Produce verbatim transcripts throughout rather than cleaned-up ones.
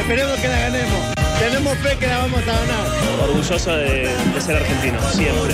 esperemos que la ganemos. Tenemos fe que la vamos a ganar. Orgulloso de, de ser argentino, siempre.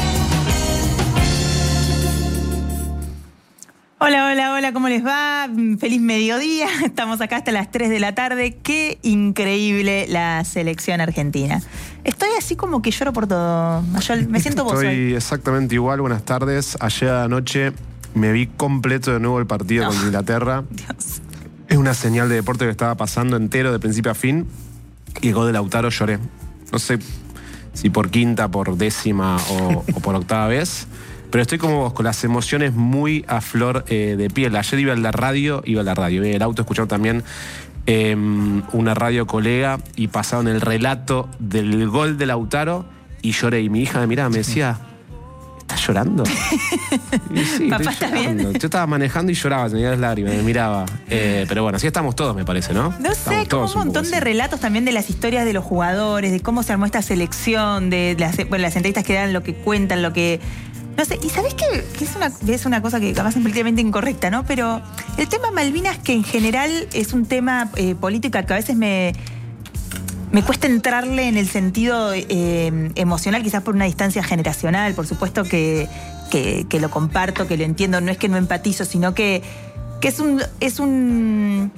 Hola, hola, hola, ¿cómo les va? Feliz mediodía, estamos acá hasta las tres de la tarde. Qué increíble la selección argentina. Estoy así como que lloro por todo. Mayol, me siento vos hoy. Estoy exactamente igual, buenas tardes. Ayer anoche me vi completo de nuevo el partido no. con Inglaterra. Dios. Es una señal de deporte que estaba pasando entero de principio a fin. Y el gol de Lautaro lloré. No sé si por quinta, por décima o, o por octava vez. Pero estoy como vos, con las emociones muy a flor eh, de piel. Ayer iba a la radio, iba a la radio, iba el auto escuchando también eh, una radio colega y pasaron el relato del gol de Lautaro y lloré. Y mi hija me miraba, me decía, ¿estás llorando? Y sí, papá, estoy ¿está bien? Yo estaba manejando y lloraba, tenía las lágrimas, me miraba. Eh, pero bueno, así estamos todos, me parece, ¿no? No sé, como un montón un de relatos también de las historias de los jugadores, de cómo se armó esta selección, de las, bueno, las entrevistas que dan, lo que cuentan, lo que... No sé, y ¿sabés qué? Que es una, es una cosa que capaz es completamente incorrecta, ¿no? Pero el tema Malvinas, que en general es un tema eh, político que a veces me, me cuesta entrarle en el sentido eh, emocional, quizás por una distancia generacional, por supuesto que, que, que lo comparto, que lo entiendo, no es que no empatizo, sino que, que es un... Es un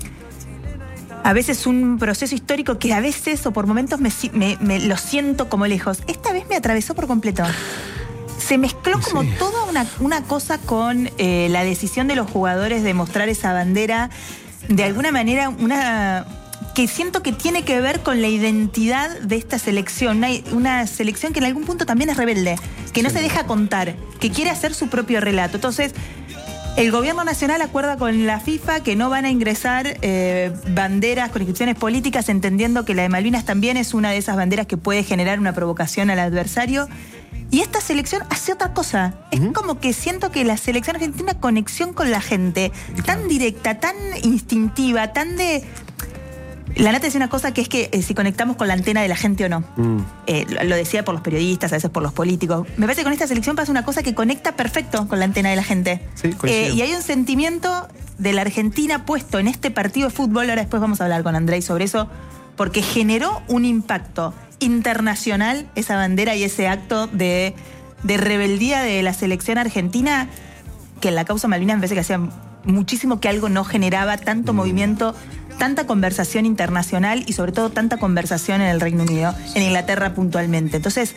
a veces un proceso histórico que a veces o por momentos me, me, me lo siento como lejos. Esta vez me atravesó por completo. Se mezcló como sí. toda una, una cosa con eh, la decisión de los jugadores de mostrar esa bandera, de alguna manera una que siento que tiene que ver con la identidad de esta selección, una, una selección que en algún punto también es rebelde, que no sí. se deja contar, que quiere hacer su propio relato. Entonces, el gobierno nacional acuerda con la FIFA que no van a ingresar eh, banderas con inscripciones políticas, entendiendo que la de Malvinas también es una de esas banderas que puede generar una provocación al adversario. Y esta selección hace otra cosa. Es uh-huh. como que siento que la selección argentina tiene una conexión con la gente tan directa, tan instintiva, tan de... La Nata decía una cosa que es que eh, si conectamos con la antena de la gente o no. Mm. Eh, lo decía por los periodistas, a veces por los políticos. Me parece que con esta selección pasa una cosa que conecta perfecto con la antena de la gente. Sí, eh, y hay un sentimiento de la Argentina puesto en este partido de fútbol. Ahora después vamos a hablar con Andrei sobre eso, porque generó un impacto internacional esa bandera y ese acto de, de rebeldía de la selección argentina, que en la causa Malvinas me parece que hacía muchísimo que algo no generaba tanto mm. movimiento, tanta conversación internacional y sobre todo tanta conversación en el Reino Unido, en Inglaterra puntualmente. Entonces,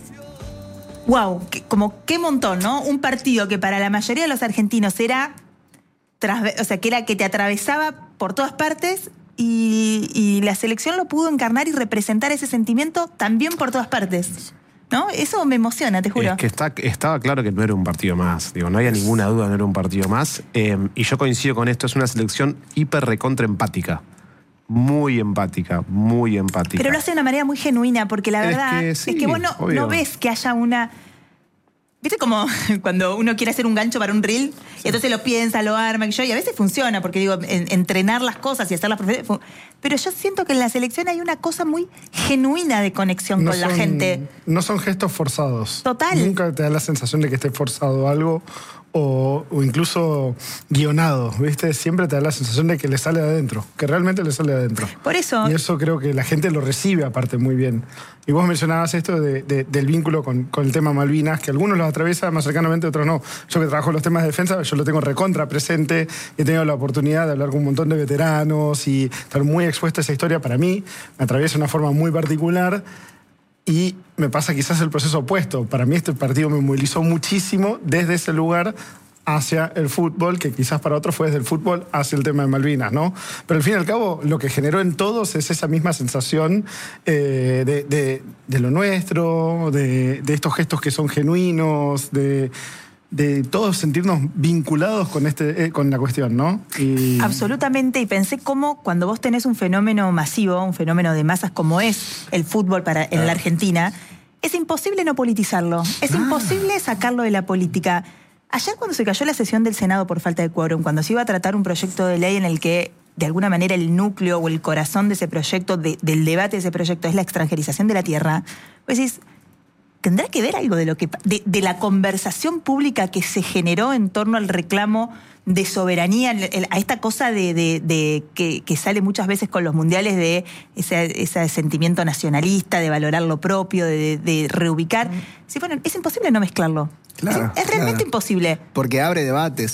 wow, que, como qué montón, ¿no? Un partido que para la mayoría de los argentinos era, o sea, que era que te atravesaba por todas partes. Y, y la selección lo pudo encarnar y representar ese sentimiento también por todas partes, ¿no? Eso me emociona, te juro. Es que está, estaba claro que no era un partido más. Digo, no había ninguna duda, no era un partido más. Eh, y yo coincido con esto, es una selección hiper recontra empática. Muy empática, muy empática. Pero lo hace de una manera muy genuina, porque la verdad es que, sí, es que vos no, no ves que haya una... ¿Viste como cuando uno quiere hacer un gancho para un reel? Sí. Y entonces lo piensa, lo arma, y, yo, y a veces funciona, porque digo, en, entrenar las cosas y hacerlas perfectas. Pero yo siento que en la selección hay una cosa muy genuina de conexión no con son, la gente. No son gestos forzados. Total. Nunca te da la sensación de que esté forzado algo o, o incluso guionado, ¿viste? Siempre te da la sensación de que le sale de adentro, que realmente le sale de adentro. Por eso... Y eso creo que la gente lo recibe aparte muy bien. Y vos mencionabas esto de, de, del vínculo con, con el tema Malvinas, que algunos los atraviesan más cercanamente, otros no. Yo que trabajo en los temas de defensa, yo lo tengo recontra presente. He tenido la oportunidad de hablar con un montón de veteranos y estar muy expuesto a esa historia. Para mí me atraviesa de una forma muy particular y me pasa quizás el proceso opuesto. Para mí este partido me movilizó muchísimo desde ese lugar hacia el fútbol, que quizás para otros fue desde el fútbol hacia el tema de Malvinas, ¿no? Pero al fin y al cabo, lo que generó en todos es esa misma sensación eh, de, de, de lo nuestro, de, de estos gestos que son genuinos, de, de todos sentirnos vinculados con, este, eh, con la cuestión, ¿no? Y... Absolutamente, y pensé cómo cuando vos tenés un fenómeno masivo, un fenómeno de masas como es el fútbol para, en ah. la Argentina, es imposible no politizarlo, es ah. imposible sacarlo de la política. Ayer cuando se cayó la sesión del Senado por falta de quórum, cuando se iba a tratar un proyecto de ley en el que de alguna manera el núcleo o el corazón de ese proyecto, de, del debate de ese proyecto es la extranjerización de la tierra, pues decís, ¿tendrá que ver algo de lo que de, de la conversación pública que se generó en torno al reclamo de soberanía, a esta cosa de, de, de que, que sale muchas veces con los mundiales, de ese, ese sentimiento nacionalista, de valorar lo propio, de, de reubicar? Sí, bueno, es imposible no mezclarlo. Claro, es, es realmente claro. imposible. Porque abre debates.